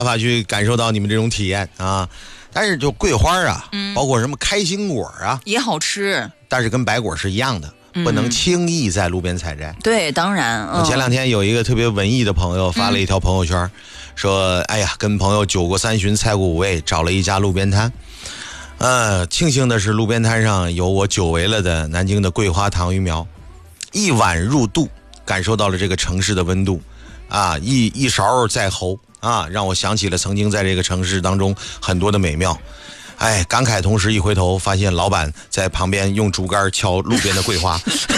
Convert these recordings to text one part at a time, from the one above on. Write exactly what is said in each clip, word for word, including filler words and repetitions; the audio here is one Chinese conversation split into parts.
办法去感受到你们这种体验啊。但是就桂花啊， 嗯、 包括什么开心果啊， 也好吃， 但是跟白果是一样的。不能轻易在路边采摘。 嗯、对，当然。 我前两天有一个特别文艺的朋友发了一条朋友圈，嗯、说：“哎呀，跟朋友酒过三巡，菜过五味，找了一家路边摊。呃，庆幸的是，路边摊上有我久违了的南京的桂花糖鱼苗，一碗入肚，感受到了这个城市的温度。啊，一一勺在喉啊，让我想起了曾经在这个城市当中很多的美妙。”哎，感慨同时一回头，发现老板在旁边用竹竿敲路边的桂花，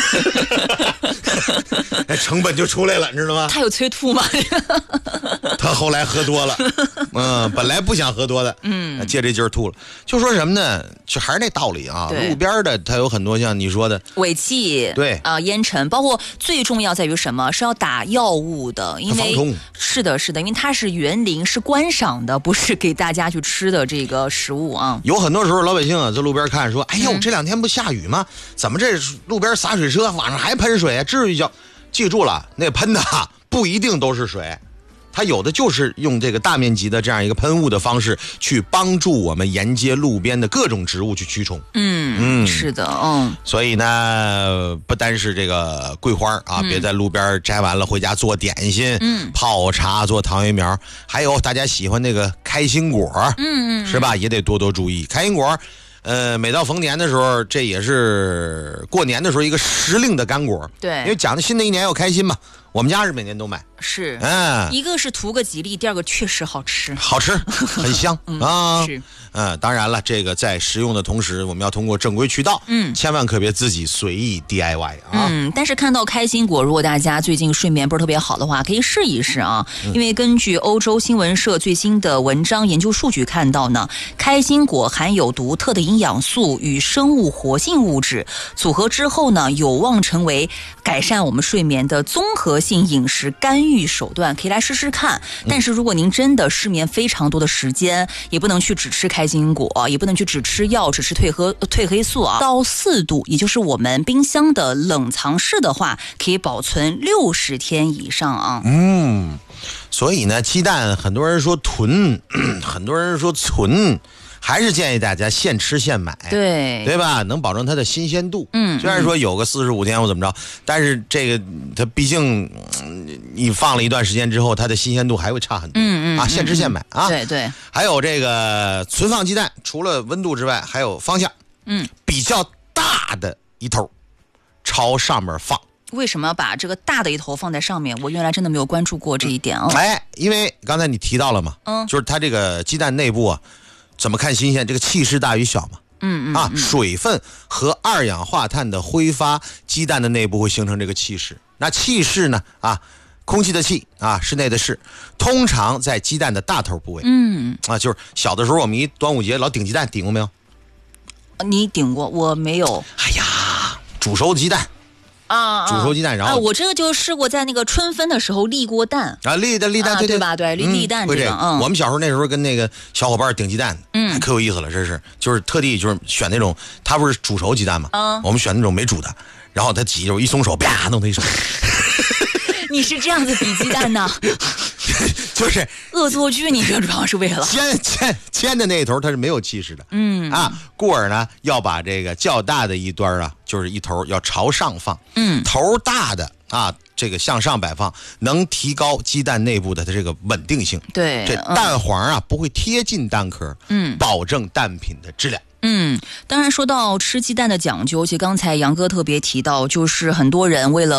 哎，成本就出来了，你知道吗？ 他有催吐吗？ 他后来喝多了，嗯，本来不想喝多的，嗯，借这劲儿吐了。就说什么呢？就还是那道理啊，路边的它有很多像你说的尾气， 对啊、呃，烟尘，包括最重要在于什么？是要打药物的，因为是的，是的，因为它是园林，是观赏的，不是给大家去吃的这个食物啊。 有很多时候老百姓啊在路边看说，哎呦，这两天不下雨吗？怎么这路边洒水车晚上还喷水啊？至于叫记住了，那喷的不一定都是水，它有的就是用这个大面积的这样一个喷雾的方式去帮助我们沿街路边的各种植物去驱虫。 嗯嗯，是的，嗯。 所以呢，不单是这个桂花啊，嗯、别在路边摘完了回家做点心，嗯，泡茶做糖鱼苗，还有大家喜欢那个开心果，嗯嗯，是吧？也得多多注意开心果。呃，每到逢年的时候，这也是过年的时候一个时令的干果。 对， 因为讲的新的一年要开心嘛，我们家是每年都买。 是， 嗯， 一个是图个吉利，第二个确实好吃， 好吃，很香、嗯、啊。 是， 嗯，当然了，这个在食用的同时，我们要通过正规渠道，嗯，千万可别自己随意 D I Y 啊。 嗯，但是看到开心果，如果大家最近睡眠不是特别好的话，可以试一试啊。因为根据欧洲新闻社最新的文章研究数据看到呢，开心果含有独特的营养素与生物活性物质，组合之后呢，有望成为改善我们睡眠的综合性饮食干预手段，可以来试试看。但是如果您真的失眠非常多的时间，也不能去只吃开心果，也不能去只吃药，只吃褪黑褪黑素啊。到四度，也就是我们冰箱的冷藏室的话，可以保存六十天以上啊。 嗯，所以呢，鸡蛋很多人说囤，很多人说存。还是建议大家现吃现买， 对对吧？能保证它的新鲜度。嗯，虽然说有个四十五天或怎么着，但是这个它毕竟、嗯、你放了一段时间之后，它的新鲜度还会差很多。嗯嗯啊，现吃现买啊。 对对。 还有这个存放鸡蛋，除了温度之外，还有方向。嗯，比较大的一头朝上面放。 为什么要把这个大的一头放在上面？我原来真的没有关注过这一点哦。 哎，因为刚才你提到了嘛，嗯，就是它这个鸡蛋内部啊。怎么看新鲜？这个气势大于小嘛？嗯嗯啊，水分和二氧化碳的挥发，鸡蛋的内部会形成这个气势。那气势呢？啊，空气的气啊，室内的室，通常在鸡蛋的大头部位。嗯啊，就是小的时候我们一端午节老顶鸡蛋，顶过没有？ 你顶过，我没有。 哎呀，煮熟的鸡蛋。 啊， 煮熟鸡蛋，然后、 啊、我这个就试过在那个春分的时候立锅蛋啊，立的立蛋、啊，对对吧？对，立立蛋这个。 嗯，我们小时候那时候跟那个小伙伴顶鸡蛋，嗯，可有意思了，这是就是特地就是选那种，他不是煮熟鸡蛋嘛，嗯，我们选那种没煮的，然后他挤就一松手，啪弄他一手。 你是这样子比鸡蛋呢？ 就是恶作剧，你这主要是为了尖尖尖的那一头它是没有气势的，嗯啊，故而呢要把这个较大的一端啊，就是一头要朝上放，嗯，头大的啊，这个向上摆放，能提高鸡蛋内部的它这个稳定性， 对， 这蛋黄啊、嗯、不会贴近蛋壳，嗯，保证蛋品的质量。 嗯，当然说到吃鸡蛋的讲究，其实刚才杨哥特别提到，就是很多人为了